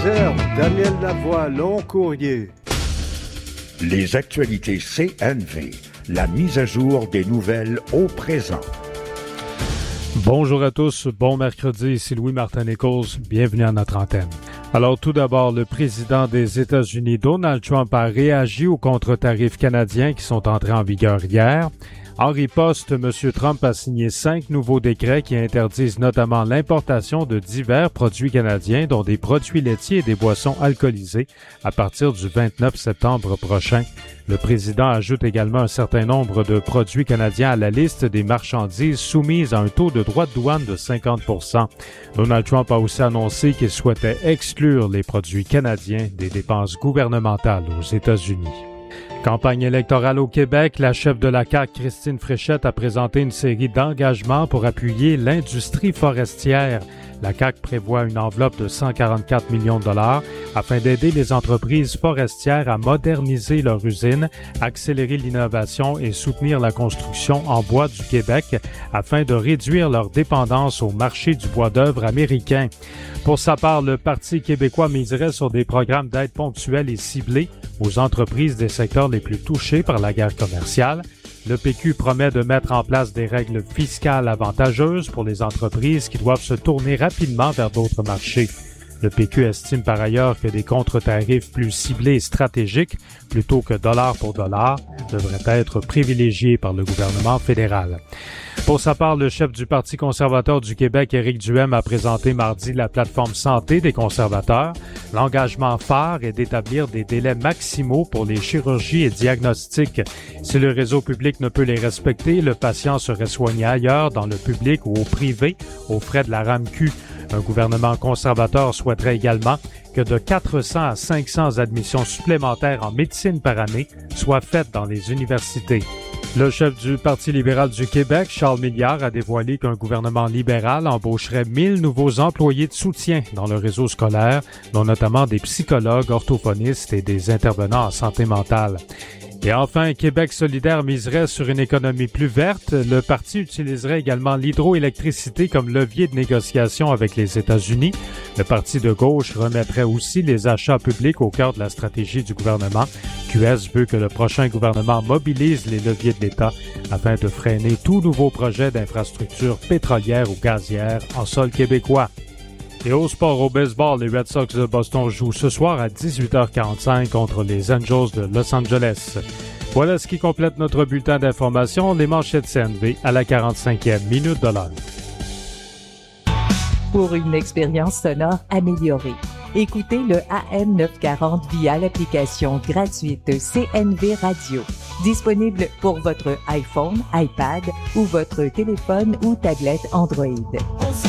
Réserve, Daniel Lavoie, Long Courrier. Les actualités CNV, la mise à jour des nouvelles au présent. Bonjour à tous, bon mercredi, ici Louis-Martin Nichols, bienvenue à notre antenne. Alors tout d'abord, le président des États-Unis, Donald Trump, a réagi aux contre-tarifs canadiens qui sont entrés en vigueur hier. En riposte, M. Trump a signé 5 nouveaux décrets qui interdisent notamment l'importation de divers produits canadiens, dont des produits laitiers et des boissons alcoolisées, à partir du 29 septembre prochain. Le président ajoute également un certain nombre de produits canadiens à la liste des marchandises soumises à un taux de droits de douane de 50 %. Donald Trump a aussi annoncé qu'il souhaitait exclure les produits canadiens des dépenses gouvernementales aux États-Unis. Campagne électorale au Québec, la chef de la CAQ, Christine Fréchette, a présenté une série d'engagements pour appuyer l'industrie forestière. La CAQ prévoit une enveloppe de 144 millions de dollars afin d'aider les entreprises forestières à moderniser leurs usines, accélérer l'innovation et soutenir la construction en bois du Québec afin de réduire leur dépendance au marché du bois d'œuvre américain. Pour sa part, le Parti québécois miserait sur des programmes d'aide ponctuelle et ciblés aux entreprises des secteurs les plus touchés par la guerre commerciale. Le PQ promet de mettre en place des règles fiscales avantageuses pour les entreprises qui doivent se tourner rapidement vers d'autres marchés. Le PQ estime par ailleurs que des contre-tarifs plus ciblés et stratégiques, plutôt que dollar pour dollar, devraient être privilégiés par le gouvernement fédéral. Pour sa part, le chef du Parti conservateur du Québec, Éric Duhaime, a présenté mardi la plateforme santé des conservateurs. L'engagement phare est d'établir des délais maximaux pour les chirurgies et diagnostics. Si le réseau public ne peut les respecter, le patient serait soigné ailleurs, dans le public ou au privé, aux frais de la RAMQ. Un gouvernement conservateur souhaiterait également que de 400 à 500 admissions supplémentaires en médecine par année soient faites dans les universités. Le chef du Parti libéral du Québec, Charles Milliard, a dévoilé qu'un gouvernement libéral embaucherait 1000 nouveaux employés de soutien dans le réseau scolaire, dont notamment des psychologues, orthophonistes et des intervenants en santé mentale. Et enfin, Québec solidaire miserait sur une économie plus verte. Le parti utiliserait également l'hydroélectricité comme levier de négociation avec les États-Unis. Le parti de gauche remettrait aussi les achats publics au cœur de la stratégie du gouvernement. QS veut que le prochain gouvernement mobilise les leviers de l'État afin de freiner tout nouveau projet d'infrastructure pétrolière ou gazière en sol québécois. Et au sport, au baseball, les Red Sox de Boston jouent ce soir à 18h45 contre les Angels de Los Angeles. Voilà ce qui complète notre bulletin d'information, les manchettes CNV à la 45e minute de l'heure. Pour une expérience sonore améliorée, écoutez le AM 940 via l'application gratuite CNV Radio. Disponible pour votre iPhone, iPad ou votre téléphone ou tablette Android.